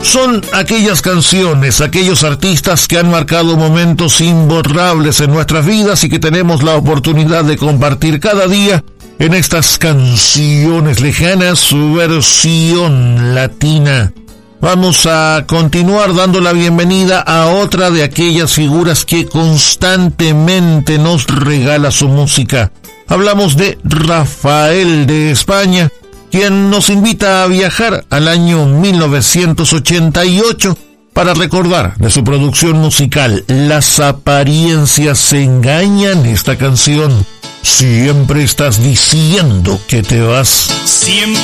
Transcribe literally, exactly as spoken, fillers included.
Son aquellas canciones, aquellos artistas que han marcado momentos imborrables en nuestras vidas y que tenemos la oportunidad de compartir cada día en estas canciones lejanas, su versión latina. Vamos a continuar dando la bienvenida a otra de aquellas figuras que constantemente nos regala su música. Hablamos de Rafael de España, quien nos invita a viajar al año mil novecientos ochenta y ocho para recordar de su producción musical Las apariencias engañan. Esta canción, Siempre estás diciendo que te vas. Siempre